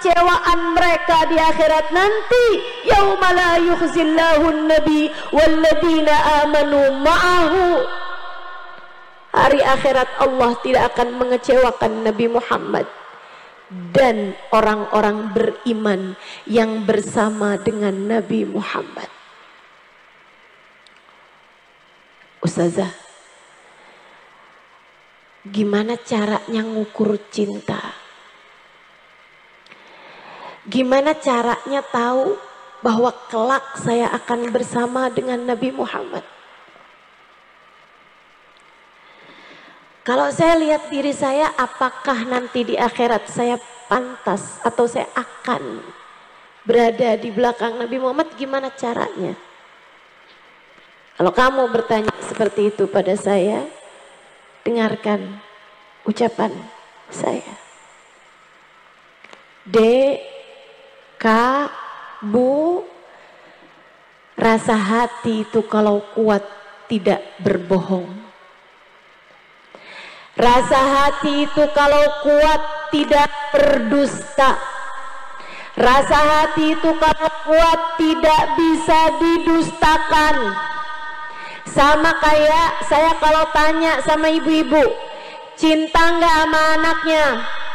kekecewaan mereka di akhirat nanti. Yauma la yukhzillahu an-nabi walladzina amanu ma'ahu. Hari akhirat Allah tidak akan mengecewakan Nabi Muhammad dan orang-orang beriman yang bersama dengan Nabi Muhammad. Ustazah, gimana caranya ngukur cinta? Gimana caranya tahu bahwa kelak saya akan bersama dengan Nabi Muhammad? Kalau saya lihat diri saya, apakah nanti di akhirat saya pantas atau saya akan berada di belakang Nabi Muhammad? Gimana caranya? Kalau kamu bertanya seperti itu pada saya, dengarkan ucapan saya. Bu, rasa hati itu kalau kuat tidak berbohong. Rasa hati itu kalau kuat tidak berdusta. Rasa hati itu kalau kuat tidak bisa didustakan. Sama kayak saya kalau tanya sama ibu-ibu, cinta nggak sama anaknya?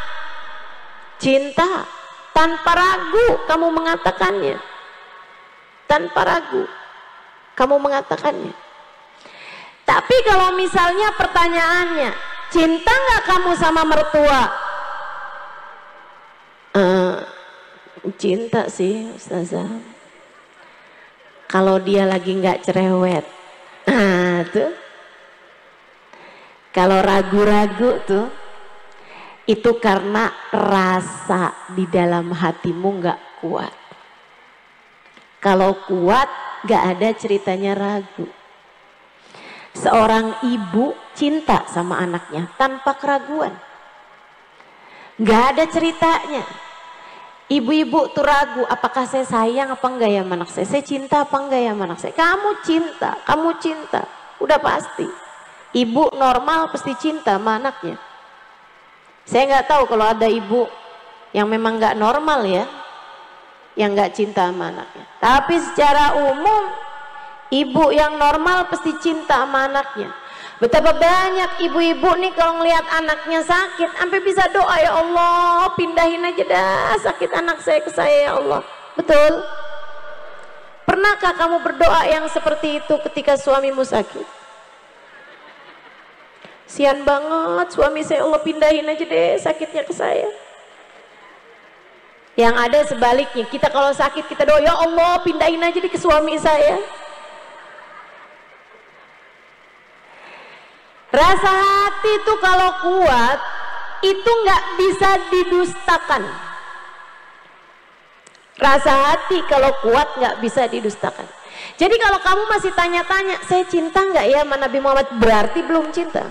Cinta, tanpa ragu kamu mengatakannya. Tanpa ragu kamu mengatakannya. Tapi kalau misalnya pertanyaannya, cinta nggak kamu sama mertua? Cinta sih Ustazah. Kalau dia lagi nggak cerewet, tuh. Kalau ragu-ragu tuh, itu karena rasa di dalam hatimu nggak kuat. Kalau kuat, nggak ada ceritanya ragu. Seorang ibu cinta sama anaknya tanpa keraguan. Nggak ada ceritanya. Ibu-ibu tuh ragu, apakah saya sayang apa enggak ya sama anak saya? Saya cinta apa enggak ya sama anak saya? Kamu cinta. Udah pasti. Ibu normal pasti cinta sama anaknya. Saya nggak tahu kalau ada ibu yang memang nggak normal ya, yang nggak cinta sama anaknya. Tapi secara umum, ibu yang normal pasti cinta sama anaknya. Betapa banyak ibu-ibu nih kalau ngelihat anaknya sakit, sampai bisa doa, ya Allah pindahin aja dah sakit anak saya ke saya ya Allah. Betul? Pernahkah kamu berdoa yang seperti itu ketika suamimu sakit? Sian banget suami saya, Allah pindahin aja deh sakitnya ke saya. Yang ada sebaliknya, kita kalau sakit kita doa, ya Allah pindahin aja deh ke suami saya. Rasa hati itu kalau kuat, itu nggak bisa didustakan. Rasa hati kalau kuat nggak bisa didustakan. Jadi kalau kamu masih tanya-tanya, saya cinta nggak ya sama Nabi Muhammad, berarti belum cinta.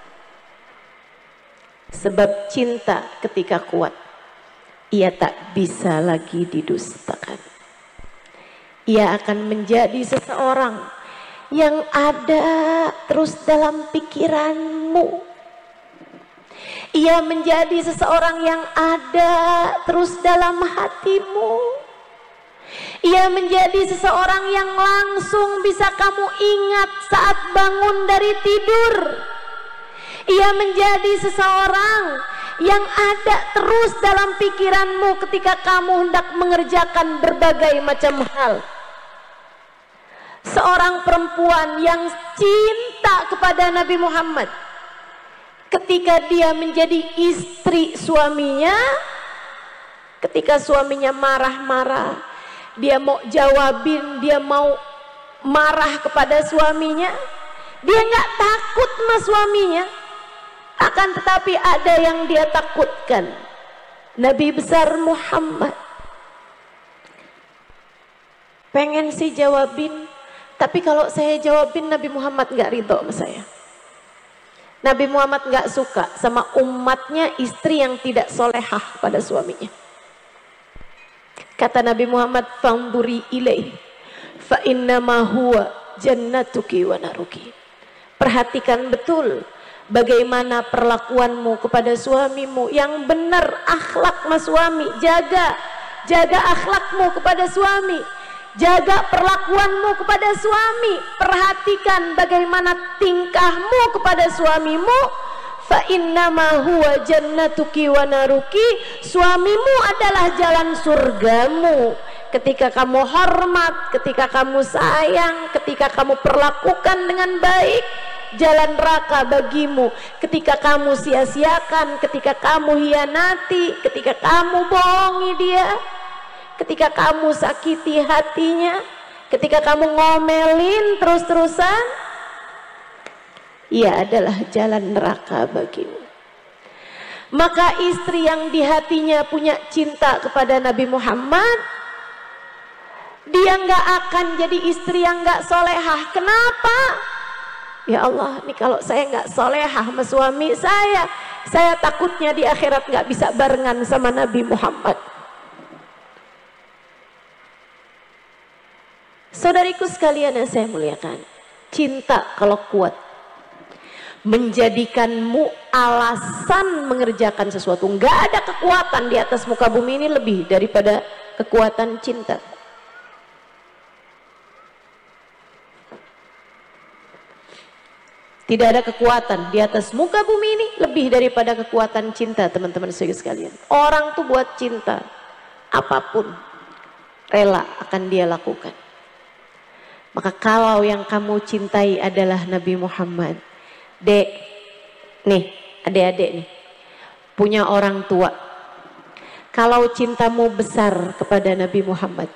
Sebab cinta ketika kuat, ia tak bisa lagi didustakan. Ia akan menjadi seseorang yang ada terus dalam pikiranmu. Ia menjadi seseorang yang ada terus dalam hatimu. Ia menjadi seseorang yang langsung bisa kamu ingat saat bangun dari tidur. Ia menjadi seseorang yang ada terus dalam pikiranmu ketika kamu hendak mengerjakan berbagai macam hal. Seorang perempuan yang cinta kepada Nabi Muhammad, ketika dia menjadi istri suaminya, ketika suaminya marah-marah, dia mau jawabin, dia mau marah kepada suaminya, dia nggak takut sama suaminya. Akan tetapi ada yang dia takutkan, Nabi besar Muhammad. Pengen sih jawabin, tapi kalau saya jawabin Nabi Muhammad nggak ridho sama saya. Nabi Muhammad nggak suka sama umatnya istri yang tidak solehah pada suaminya. Kata Nabi Muhammad, "Fanduri ilaih, fa innama huwa jannatuki wa naruki." Perhatikan betul bagaimana perlakuanmu kepada suamimu yang benar. Akhlak mas suami, jaga akhlakmu kepada suami, jaga perlakuanmu kepada suami, perhatikan bagaimana tingkahmu kepada suamimu. Fa innama huwa jannatuki wa naruki, suamimu adalah jalan surgamu. Ketika kamu hormat, ketika kamu sayang, ketika kamu perlakukan dengan baik, jalan neraka bagimu. Ketika kamu sia-siakan, ketika kamu hianati, ketika kamu bohongi dia, ketika kamu sakiti hatinya, ketika kamu ngomelin terus-terusan, ia adalah jalan neraka bagimu. Maka istri yang di hatinya punya cinta kepada Nabi Muhammad, dia nggak akan jadi istri yang nggak solehah. Kenapa? Ya Allah, nih kalau saya nggak solehah sama suami saya takutnya di akhirat nggak bisa barengan sama Nabi Muhammad. Saudariku sekalian yang saya muliakan, cinta kalau kuat menjadikanmu alasan mengerjakan sesuatu. Nggak ada kekuatan di atas muka bumi ini lebih daripada kekuatan cinta. Tidak ada kekuatan di atas muka bumi ini lebih daripada kekuatan cinta, teman-teman sekalian. Orang tuh buat cinta, apapun rela akan dia lakukan. Maka kalau yang kamu cintai adalah Nabi Muhammad, dek, nih adik-adik nih, punya orang tua. Kalau cintamu besar kepada Nabi Muhammad,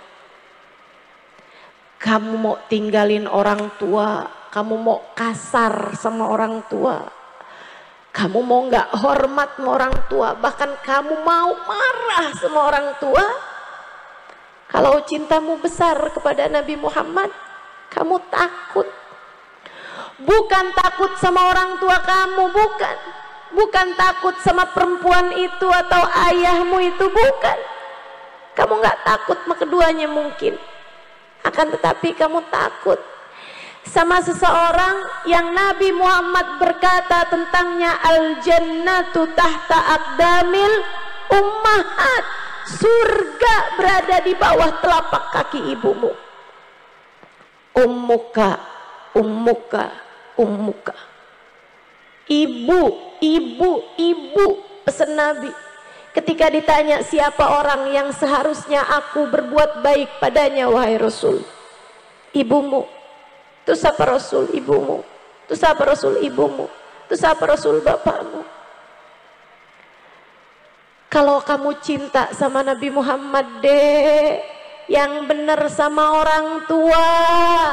kamu mau tinggalin orang tua, kamu mau kasar sama orang tua, kamu mau nggak hormat sama orang tua, bahkan kamu mau marah sama orang tua. Kalau cintamu besar kepada Nabi Muhammad, kamu takut. Bukan takut sama orang tua kamu, bukan takut sama perempuan itu atau ayahmu itu, bukan. Kamu nggak takut sama keduanya mungkin, akan tetapi kamu takut sama seseorang yang Nabi Muhammad berkata tentangnya, al-jannatu tahta aqdamil ummahat, surga berada di bawah telapak kaki ibumu. Ummuka ibu, pesan Nabi. Ketika ditanya siapa orang yang seharusnya aku berbuat baik padanya wahai Rasul, ibumu. Terus apa Rasul? Ibumu. Terus apa Rasul? Ibumu. Terus apa Rasul? Bapakmu. Kalau kamu cinta sama Nabi Muhammad, dek, yang benar sama orang tua,